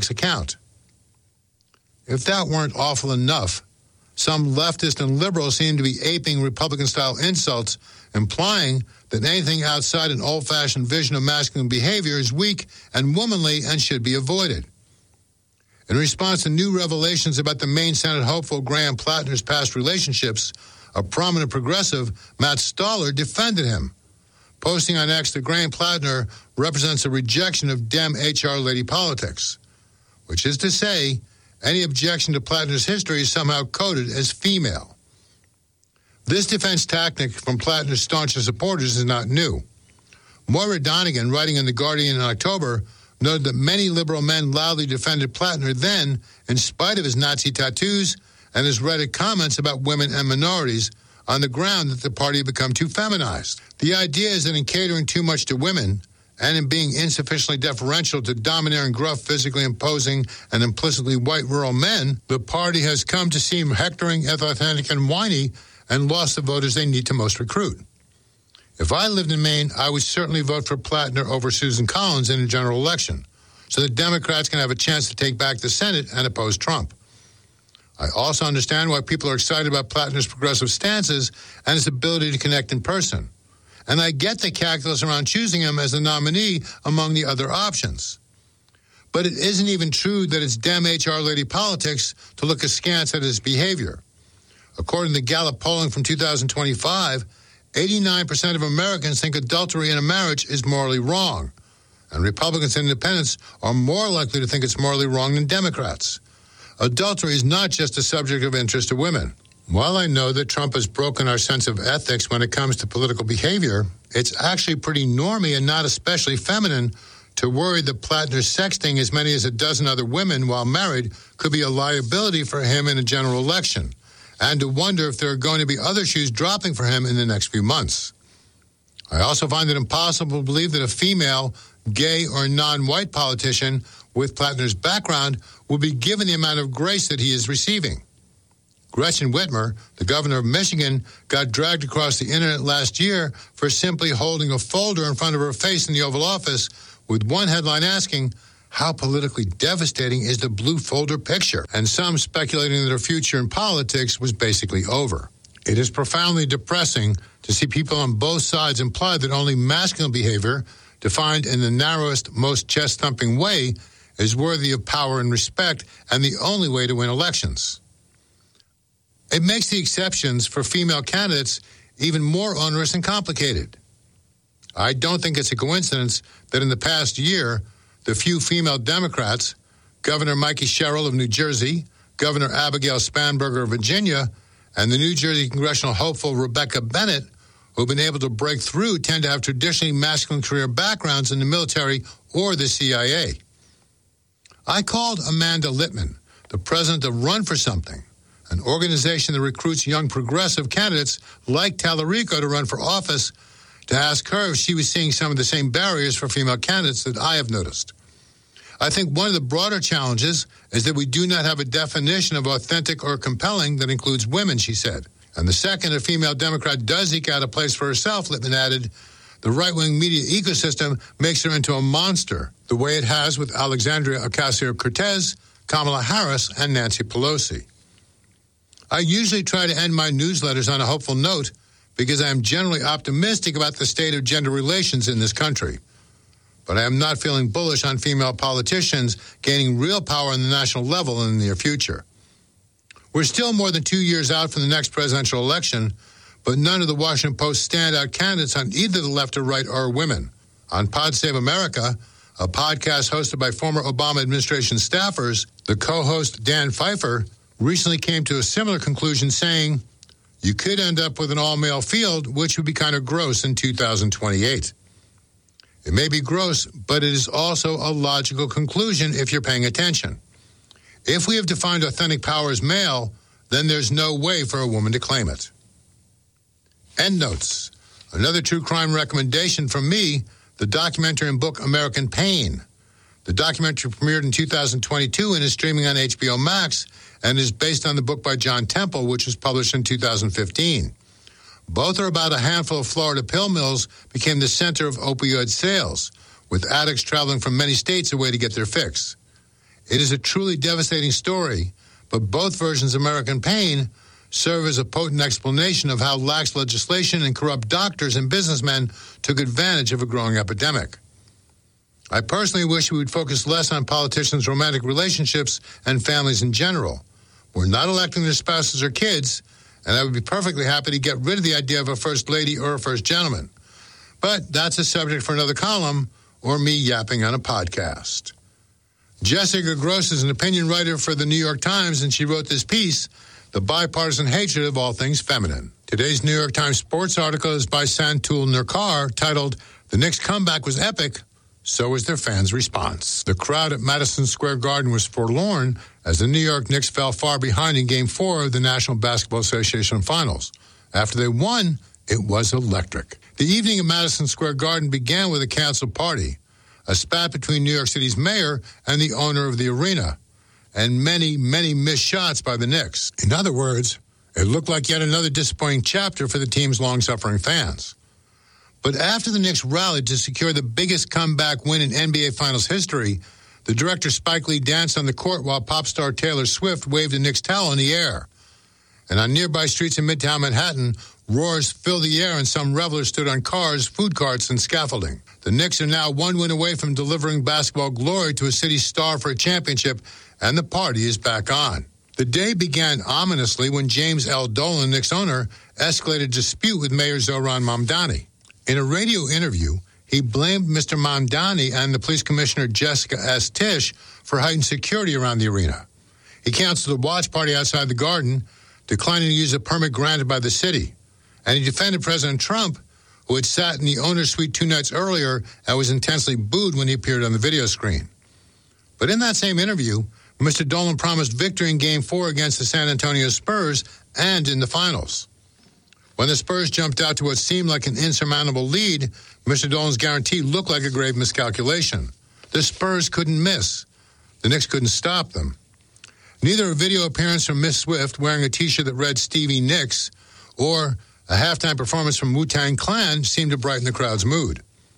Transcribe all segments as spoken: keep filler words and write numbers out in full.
account. If that weren't awful enough, some leftists and liberals seem to be aping Republican-style insults, implying that anything outside an old-fashioned vision of masculine behavior is weak and womanly and should be avoided. In response to new revelations about the Maine Senate hopeful Graham Plattner's past relationships, a prominent progressive, Matt Stoller, defended him, posting on X that Graham Plattner represents a rejection of Dem H R lady politics, which is to say, any objection to Plattner's history is somehow coded as female. This defense tactic from Plattner's staunchest supporters is not new. Moira Donegan, writing in The Guardian in October, noted that many liberal men loudly defended Plattner then, in spite of his Nazi tattoos and his Reddit comments about women and minorities, on the ground that the party had become too feminized. The idea is that in catering too much to women, and in being insufficiently deferential to domineering, gruff, physically imposing, and implicitly white rural men, the party has come to seem hectoring, authentic, and whiny, and lost the voters they need to most recruit. If I lived in Maine, I would certainly vote for Plattner over Susan Collins in a general election, so that Democrats can have a chance to take back the Senate and oppose Trump. I also understand why people are excited about Plattner's progressive stances and his ability to connect in person. And I get the calculus around choosing him as the nominee among the other options. But it isn't even true that it's Dem H R lady politics to look askance at his behavior. According to Gallup polling from two thousand twenty-five, eighty-nine percent of Americans think adultery in a marriage is morally wrong, and Republicans and independents are more likely to think it's morally wrong than Democrats. Adultery is not just a subject of interest to women. While I know that Trump has broken our sense of ethics when it comes to political behavior, it's actually pretty normy and not especially feminine to worry that Plattner sexting as many as a dozen other women while married could be a liability for him in a general election, and to wonder if there are going to be other shoes dropping for him in the next few months. I also find it impossible to believe that a female, gay, or non-white politician with Plattner's background will be given the amount of grace that he is receiving. Gretchen Whitmer, the governor of Michigan, got dragged across the internet last year for simply holding a folder in front of her face in the Oval Office with one headline asking, "How politically devastating is the blue folder picture?" And some speculating that her future in politics was basically over. It is profoundly depressing to see people on both sides imply that only masculine behavior, defined in the narrowest, most chest-thumping way, is worthy of power and respect and the only way to win elections. It makes the exceptions for female candidates even more onerous and complicated. I don't think it's a coincidence that in the past year, the few female Democrats, Governor Mikey Sherrill of New Jersey, Governor Abigail Spanberger of Virginia, and the New Jersey congressional hopeful Rebecca Bennett, who've been able to break through, tend to have traditionally masculine career backgrounds in the military or the C I A. I called Amanda Littman, the president of Run for Something, an organization that recruits young progressive candidates like Tallarico to run for office, to ask her if she was seeing some of the same barriers for female candidates that I have noticed. I think one of the broader challenges is that we do not have a definition of authentic or compelling that includes women, she said. And the second, a female Democrat does eke out a place for herself, Littman added, the right-wing media ecosystem makes her into a monster, the way it has with Alexandria Ocasio-Cortez, Kamala Harris, and Nancy Pelosi. I usually try to end my newsletters on a hopeful note because I am generally optimistic about the state of gender relations in this country. But I am not feeling bullish on female politicians gaining real power on the national level in the near future. We're still more than two years out from the next presidential election, but none of the Washington Post standout candidates on either the left or right are women. On Pod Save America, a podcast hosted by former Obama administration staffers, the co-host Dan Pfeiffer recently came to a similar conclusion, saying, you could end up with an all-male field, which would be kind of gross in two thousand twenty-eight. It may be gross, but it is also a logical conclusion if you're paying attention. If we have defined authentic power as male, then there's no way for a woman to claim it. End notes. Another true crime recommendation from me, the documentary and book American Pain. The documentary premiered in two thousand twenty-two and is streaming on H B O Max and is based on the book by John Temple, which was published in two thousand fifteen. Both are about a handful of Florida pill mills became the center of opioid sales, with addicts traveling from many states away to get their fix. It is a truly devastating story, but both versions of American pain serve as a potent explanation of how lax legislation and corrupt doctors and businessmen took advantage of a growing epidemic. I personally wish we would focus less on politicians' romantic relationships and families in general. We're not electing their spouses or kids, and I would be perfectly happy to get rid of the idea of a first lady or a first gentleman. But that's a subject for another column or me yapping on a podcast. Jessica Gross is an opinion writer for the New York Times, and she wrote this piece, The Bipartisan Hatred of All Things Feminine. Today's New York Times sports article is by Santul Nurkar, titled, The Knicks' Comeback Was Epic, so was their fans' response. The crowd at Madison Square Garden was forlorn as the New York Knicks fell far behind in Game four of the National Basketball Association Finals. After they won, it was electric. The evening at Madison Square Garden began with a canceled party, a spat between New York City's mayor and the owner of the arena, and many, many missed shots by the Knicks. In other words, it looked like yet another disappointing chapter for the team's long-suffering fans. But after the Knicks rallied to secure the biggest comeback win in N B A Finals history, the director Spike Lee danced on the court while pop star Taylor Swift waved a Knicks towel in the air. And on nearby streets in Midtown Manhattan, roars filled the air and some revelers stood on cars, food carts, and scaffolding. The Knicks are now one win away from delivering basketball glory to a city star for a championship, and the party is back on. The day began ominously when James L. Dolan, Knicks owner, escalated a dispute with Mayor Zohran Mamdani. In a radio interview, he blamed Mister Mamdani and the police commissioner Jessica S. Tisch for heightened security around the arena. He canceled a watch party outside the Garden, declining to use a permit granted by the city. And he defended President Trump, who had sat in the owner's suite two nights earlier and was intensely booed when he appeared on the video screen. But in that same interview, Mister Dolan promised victory in Game four against the San Antonio Spurs and in the finals. When the Spurs jumped out to what seemed like an insurmountable lead, Mister Dolan's guarantee looked like a grave miscalculation. The Spurs couldn't miss. The Knicks couldn't stop them. Neither a video appearance from Miss Swift wearing a T-shirt that read Stevie Nicks or a halftime performance from Wu-Tang Clan seemed to brighten the crowd's mood.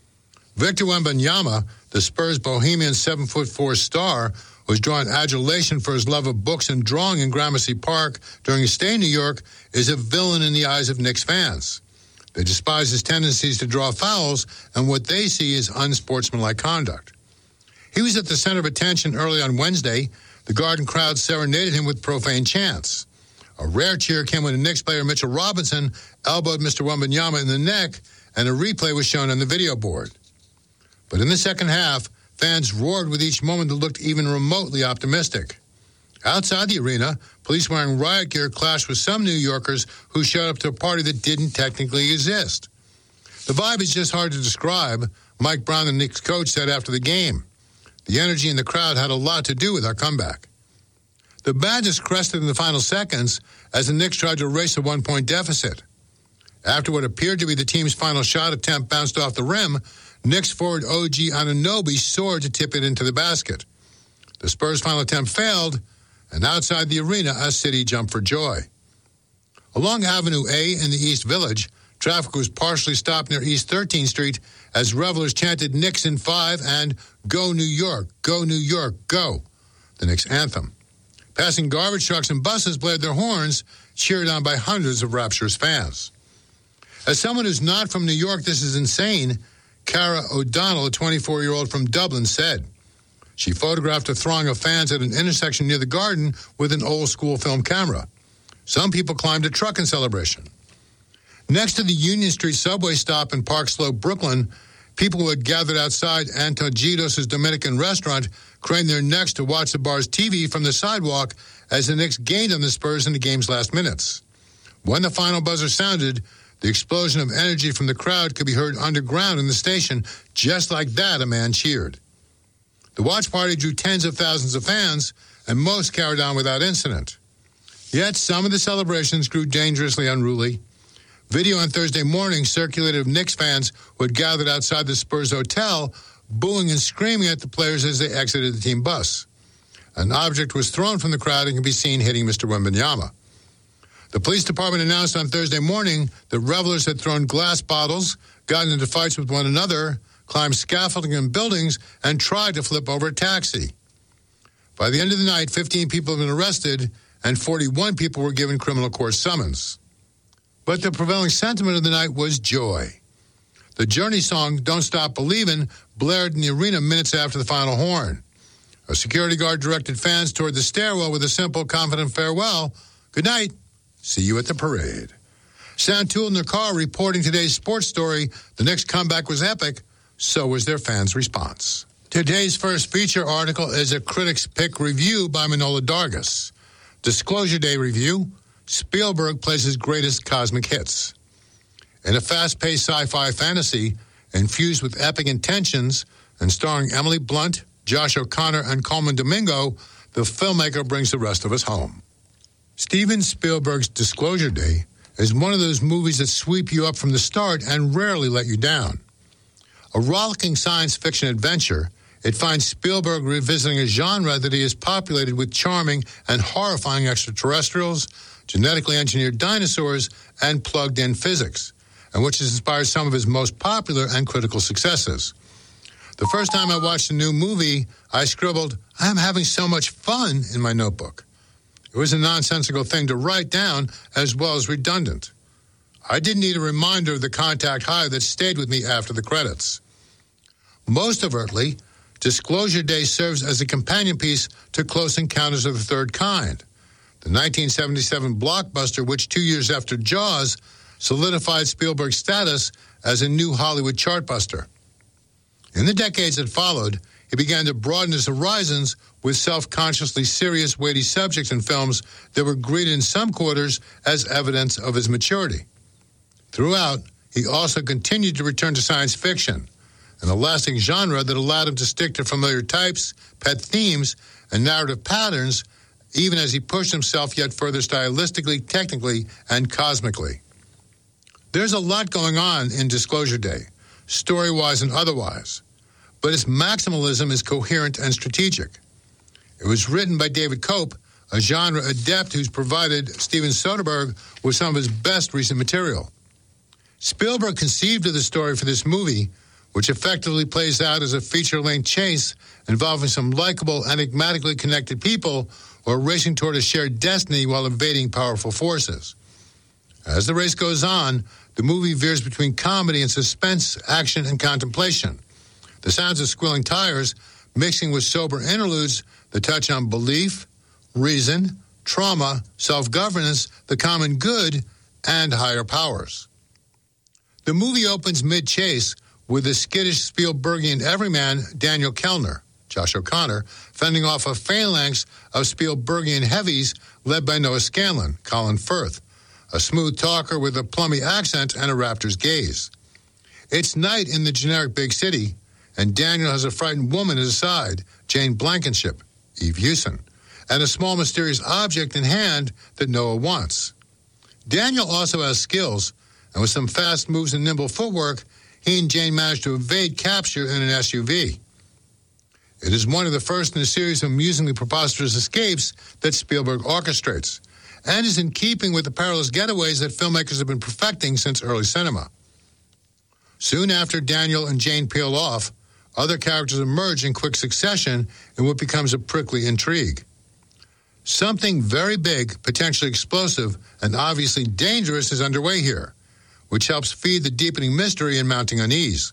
Victor Wembanyama, the Spurs' bohemian seven foot four star, was drawing adulation for his love of books and drawing in Gramercy Park during his stay in New York, is a villain in the eyes of Knicks fans. They despise his tendencies to draw fouls and what they see as unsportsmanlike conduct. He was at the center of attention early on Wednesday. The Garden crowd serenaded him with profane chants. A rare cheer came when the Knicks player Mitchell Robinson elbowed Mister Wembanyama in the neck, and a replay was shown on the video board. But in the second half, fans roared with each moment that looked even remotely optimistic. Outside the arena, police wearing riot gear clashed with some New Yorkers who showed up to a party that didn't technically exist. The vibe is just hard to describe, Mike Brown, the Knicks coach, said after the game. The energy in the crowd had a lot to do with our comeback. The badges crested in the final seconds as the Knicks tried to erase a one-point deficit. After what appeared to be the team's final shot attempt bounced off the rim, Knicks forward O G Anunoby soared to tip it into the basket. The Spurs' final attempt failed, and outside the arena, a city jumped for joy. Along Avenue A in the East Village, traffic was partially stopped near East thirteenth Street as revelers chanted Knicks in five and Go New York, Go New York, Go, the Knicks anthem. Passing garbage trucks and buses blared their horns, cheered on by hundreds of rapturous fans. As someone who's not from New York, this is insane, Cara O'Donnell, a twenty-four-year-old from Dublin, said. She photographed a throng of fans at an intersection near the Garden with an old-school film camera. Some people climbed a truck in celebration. Next to the Union Street subway stop in Park Slope, Brooklyn, people who had gathered outside Antojitos' Dominican restaurant craned their necks to watch the bar's T V from the sidewalk as the Knicks gained on the Spurs in the game's last minutes. When the final buzzer sounded, the explosion of energy from the crowd could be heard underground in the station. Just like that, a man cheered. The watch party drew tens of thousands of fans, and most carried on without incident. Yet some of the celebrations grew dangerously unruly. Video on Thursday morning circulated of Knicks fans who had gathered outside the Spurs hotel, booing and screaming at the players as they exited the team bus. An object was thrown from the crowd and can be seen hitting Mister Wembanyama. The police department announced on Thursday morning that revelers had thrown glass bottles, gotten into fights with one another, climbed scaffolding in buildings, and tried to flip over a taxi. By the end of the night, fifteen people have been arrested and forty-one people were given criminal court summons. But the prevailing sentiment of the night was joy. The Journey song, Don't Stop Believin', blared in the arena minutes after the final horn. A security guard directed fans toward the stairwell with a simple, confident farewell. Good night. See you at the parade. Sound Tool in their car reporting today's sports story. The Knicks' comeback was epic. So was their fans' response. Today's first feature article is a Critics' Pick review by Manola Dargis. Disclosure Day review, Spielberg plays his greatest cosmic hits. In a fast-paced sci-fi fantasy, infused with epic intentions and starring Emily Blunt, Josh O'Connor, and Colman Domingo, the filmmaker brings the rest of us home. Steven Spielberg's Disclosure Day is one of those movies that sweep you up from the start and rarely let you down. A rollicking science fiction adventure, it finds Spielberg revisiting a genre that he has populated with charming and horrifying extraterrestrials, genetically engineered dinosaurs, and plugged-in physics, and which has inspired some of his most popular and critical successes. The first time I watched a new movie, I scribbled, "I'm having so much fun," in my notebook. It was a nonsensical thing to write down as well as redundant. I didn't need a reminder of the contact high that stayed with me after the credits. Most overtly, Disclosure Day serves as a companion piece to Close Encounters of the Third Kind, the nineteen seventy-seven blockbuster which two years after Jaws solidified Spielberg's status as a new Hollywood chartbuster. In the decades that followed, he began to broaden his horizons with self-consciously serious, weighty subjects in films that were greeted in some quarters as evidence of his maturity. Throughout, he also continued to return to science fiction, an elastic genre that allowed him to stick to familiar types, pet themes, and narrative patterns, even as he pushed himself yet further stylistically, technically, and cosmically. There's a lot going on in Disclosure Day, story-wise and otherwise, but its maximalism is coherent and strategic. It was written by David Koepp, a genre adept who's provided Steven Soderbergh with some of his best recent material. Spielberg conceived of the story for this movie, which effectively plays out as a feature-length chase involving some likable, enigmatically connected people who are racing toward a shared destiny while evading powerful forces. As the race goes on, the movie veers between comedy and suspense, action, and contemplation. The sounds of squealing tires mixing with sober interludes that touch on belief, reason, trauma, self-governance, the common good, and higher powers. The movie opens mid-chase with the skittish Spielbergian everyman Daniel Kellner, Josh O'Connor, fending off a phalanx of Spielbergian heavies led by Noah Scanlon, Colin Firth, a smooth talker with a plummy accent and a raptor's gaze. It's night in the generic big city, and Daniel has a frightened woman at his side, Jane Blankenship, Eve Hewson, and a small mysterious object in hand that Noah wants. Daniel also has skills, and with some fast moves and nimble footwork, he and Jane manage to evade capture in an S U V. It is one of the first in a series of amusingly preposterous escapes that Spielberg orchestrates, and is in keeping with the perilous getaways that filmmakers have been perfecting since early cinema. Soon after Daniel and Jane peel off, other characters emerge in quick succession in what becomes a prickly intrigue. Something very big, potentially explosive, and obviously dangerous is underway here, which helps feed the deepening mystery and mounting unease.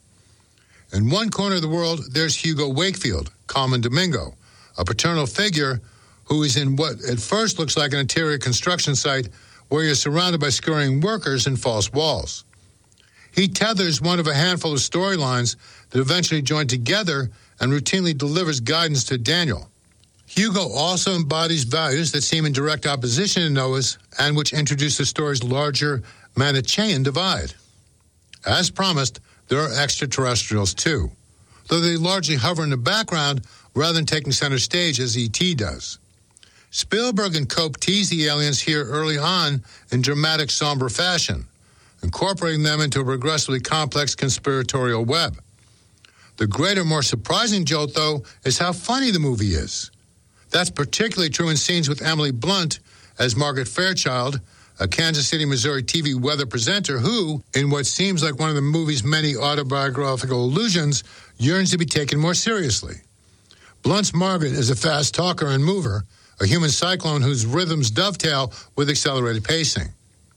In one corner of the world, there's Hugo Wakefield, Colman Domingo, a paternal figure who is in what at first looks like an interior construction site where you're surrounded by scurrying workers and false walls. He tethers one of a handful of storylines that eventually join together and routinely delivers guidance to Daniel. Hugo also embodies values that seem in direct opposition to Noah's and which introduce the story's larger Manichaean divide. As promised, there are extraterrestrials too, though they largely hover in the background rather than taking center stage as E T does. Spielberg and Koepp tease the aliens here early on in dramatic, somber fashion, incorporating them into a progressively complex conspiratorial web. The greater, more surprising jolt, though, is how funny the movie is. That's particularly true in scenes with Emily Blunt as Margaret Fairchild, a Kansas City, Missouri T V weather presenter who, in what seems like one of the movie's many autobiographical allusions, yearns to be taken more seriously. Blunt's Margaret is a fast talker and mover, a human cyclone whose rhythms dovetail with accelerated pacing.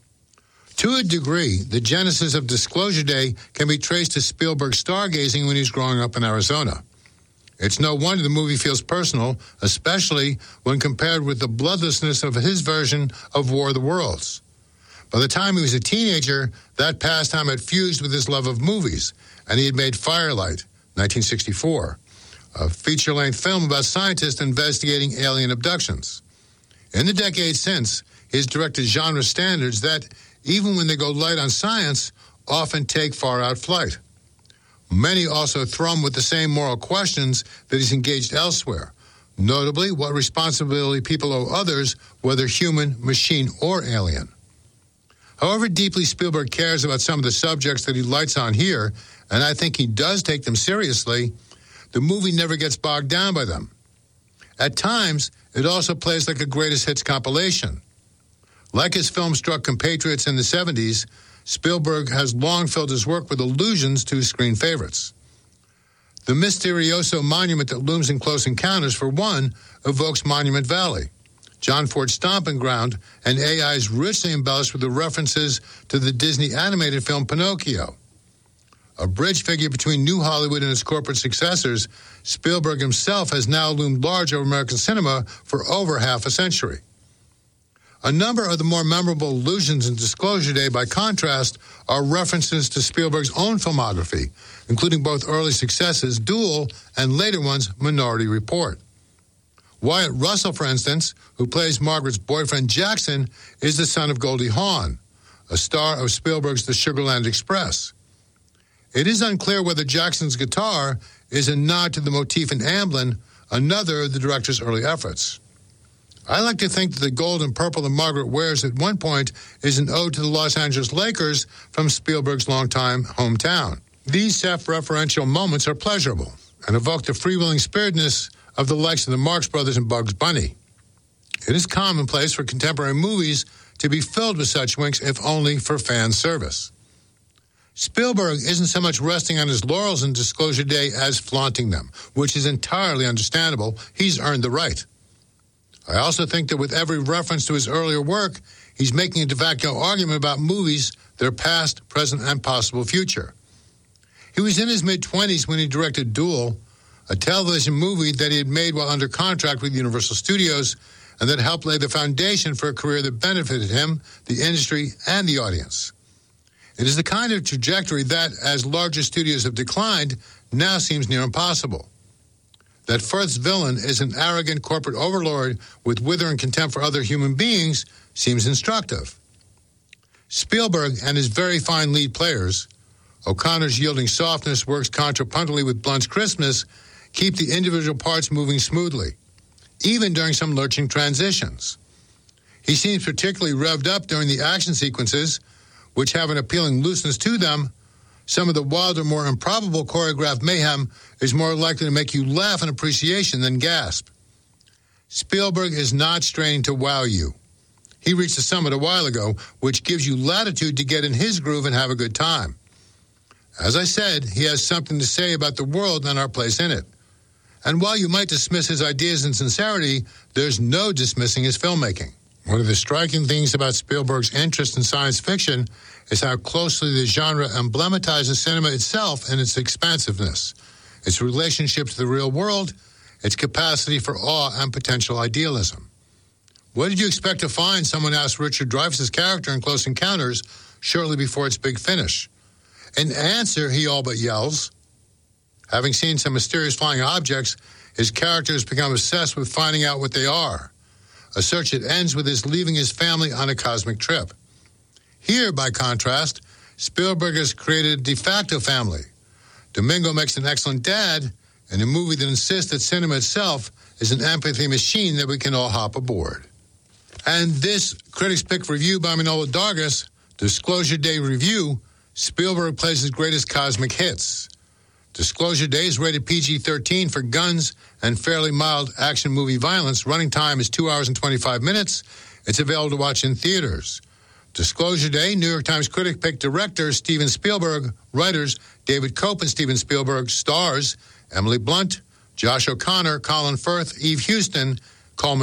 To a degree, the genesis of Disclosure Day can be traced to Spielberg's stargazing when he was growing up in Arizona. It's no wonder the movie feels personal, especially when compared with the bloodlessness of his version of War of the Worlds. By the time he was a teenager, that pastime had fused with his love of movies, and he had made Firelight, nineteen sixty-four, a feature-length film about scientists investigating alien abductions. In the decades since, he has directed genre standards that, even when they go light on science, often take far-out flight. Many also thrum with the same moral questions that he's engaged elsewhere, notably what responsibility people owe others, whether human, machine, or alien. However deeply Spielberg cares about some of the subjects that he lights on here, and I think he does take them seriously, the movie never gets bogged down by them. At times, it also plays like a greatest hits compilation. Like his film-struck compatriots in the seventies, Spielberg has long filled his work with allusions to his screen favorites. The Misterioso monument that looms in Close Encounters, for one, evokes Monument Valley, John Ford's stomping ground, and A I is richly embellished with the references to the Disney animated film Pinocchio. A bridge figure between New Hollywood and its corporate successors, Spielberg himself has now loomed large over American cinema for over half a century. A number of the more memorable allusions in Disclosure Day, by contrast, are references to Spielberg's own filmography, including both early successes, Duel, and later ones, Minority Report. Wyatt Russell, for instance, who plays Margaret's boyfriend Jackson, is the son of Goldie Hawn, a star of Spielberg's The Sugarland Express. It is unclear whether Jackson's guitar is a nod to the motif in Amblin, another of the director's early efforts. I like to think that the gold and purple that Margaret wears at one point is an ode to the Los Angeles Lakers from Spielberg's longtime hometown. These self-referential moments are pleasurable and evoke the freewheeling spiritedness of the likes of the Marx Brothers and Bugs Bunny. It is commonplace for contemporary movies to be filled with such winks, if only for fan service. Spielberg isn't so much resting on his laurels in Disclosure Day as flaunting them, which is entirely understandable. He's earned the right. I also think that with every reference to his earlier work, he's making a de facto argument about movies, their past, present, and possible future. He was in his mid-twenties when he directed Duel, a television movie that he had made while under contract with Universal Studios, and that helped lay the foundation for a career that benefited him, the industry, and the audience. It is the kind of trajectory that, as larger studios have declined, now seems near impossible. That Firth's villain is an arrogant corporate overlord with withering contempt for other human beings seems instructive. Spielberg and his very fine lead players, O'Connor's yielding softness works contrapuntally with Blunt's crispness, keep the individual parts moving smoothly, even during some lurching transitions. He seems particularly revved up during the action sequences, which have an appealing looseness to them. Some of the wilder, more improbable choreographed mayhem is more likely to make you laugh in appreciation than gasp. Spielberg is not straining to wow you. He reached the summit a while ago, which gives you latitude to get in his groove and have a good time. As I said, he has something to say about the world and our place in it. And while you might dismiss his ideas in sincerity, there's no dismissing his filmmaking. One of the striking things about Spielberg's interest in science fiction is how closely the genre emblematizes cinema itself and its expansiveness, its relationship to the real world, its capacity for awe and potential idealism. What did you expect to find? Someone asked Richard Dreyfuss's character in Close Encounters shortly before its big finish. In answer, he all but yells. Having seen some mysterious flying objects, his character has become obsessed with finding out what they are. A search that ends with his leaving his family on a cosmic trip. Here, by contrast, Spielberg has created a de facto family. Domingo makes an excellent dad in a movie that insists that cinema itself is an empathy machine that we can all hop aboard. And this Critics' Pick review by Manola Dargis, Disclosure Day Review, Spielberg plays his greatest cosmic hits. Disclosure Day is rated P G thirteen for guns and fairly mild action movie violence. Running time is two hours and twenty-five minutes. It's available to watch in theaters. Disclosure Day, New York Times Critic picked director Steven Spielberg, writers David Koepp and Steven Spielberg, stars Emily Blunt, Josh O'Connor, Colin Firth, Eve Houston, Coleman